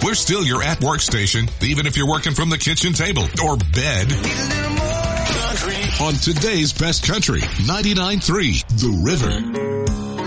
We're still your at-work station, even if you're working from the kitchen table or bed. On today's Best Country, 99.3 The River.